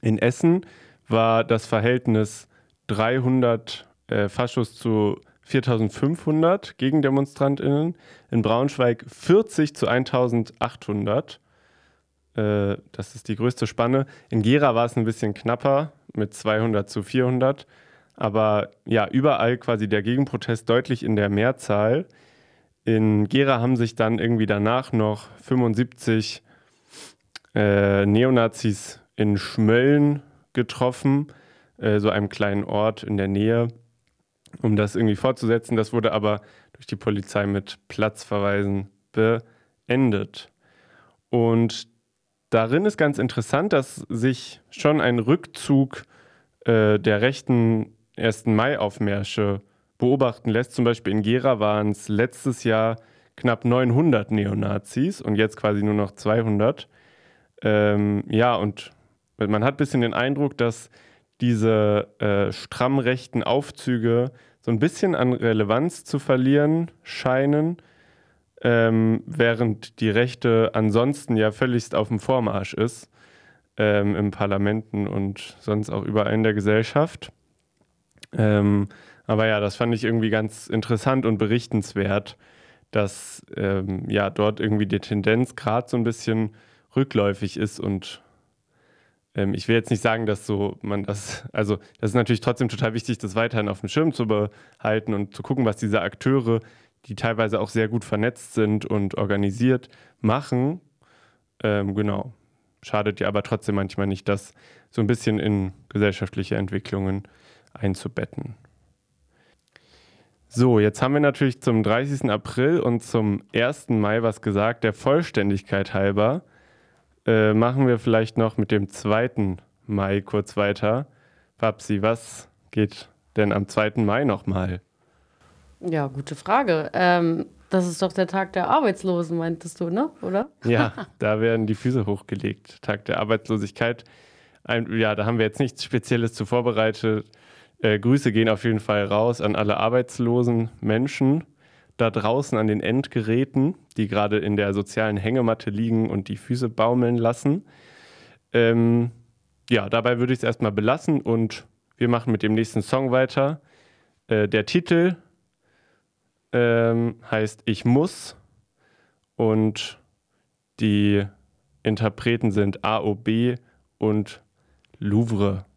In Essen war das Verhältnis 300 Faschos zu 4.500 GegendemonstrantInnen. In Braunschweig 40 zu 1.800. Das ist die größte Spanne. In Gera war es ein bisschen knapper mit 200 zu 400. Aber ja, überall quasi der Gegenprotest deutlich in der Mehrzahl. In Gera haben sich dann irgendwie danach noch 75 Neonazis in Schmölln getroffen, so einem kleinen Ort in der Nähe, um das irgendwie fortzusetzen. Das wurde aber durch die Polizei mit Platzverweisen beendet. Und darin ist ganz interessant, dass sich schon ein Rückzug der rechten 1. Mai-Aufmärsche beobachten lässt. Zum Beispiel in Gera waren es letztes Jahr knapp 900 Neonazis und jetzt quasi nur noch 200. Ja, und man hat ein bisschen den Eindruck, dass diese stramm rechten Aufzüge so ein bisschen an Relevanz zu verlieren scheinen, während die Rechte ansonsten ja völligst auf dem Vormarsch ist, im Parlamenten und sonst auch überall in der Gesellschaft. Aber ja, das fand ich irgendwie ganz interessant und berichtenswert, dass ja dort irgendwie die Tendenz gerade so ein bisschen rückläufig ist und ich will jetzt nicht sagen, dass so man das, also das ist natürlich trotzdem total wichtig, das weiterhin auf dem Schirm zu behalten und zu gucken, was diese Akteure, die teilweise auch sehr gut vernetzt sind und organisiert, machen. Genau. Schadet ja aber trotzdem manchmal nicht, das so ein bisschen in gesellschaftliche Entwicklungen einzubetten. So, jetzt haben wir natürlich zum 30. April und zum 1. Mai was gesagt. Der Vollständigkeit halber machen wir vielleicht noch mit dem 2. Mai kurz weiter. Babsi, was geht denn am 2. Mai nochmal? Ja, gute Frage. Das ist doch der Tag der Arbeitslosen, meintest du, ne? Oder? Ja, da werden die Füße hochgelegt. Tag der Arbeitslosigkeit. Ja, da haben wir jetzt nichts Spezielles zu vorbereitet. Grüße gehen auf jeden Fall raus an alle arbeitslosen Menschen da draußen an den Endgeräten, die gerade in der sozialen Hängematte liegen und die Füße baumeln lassen. Ja, dabei würde ich es erstmal belassen und wir machen mit dem nächsten Song weiter. Der Titel heißt Ich muss und die Interpreten sind AOB und Louvre.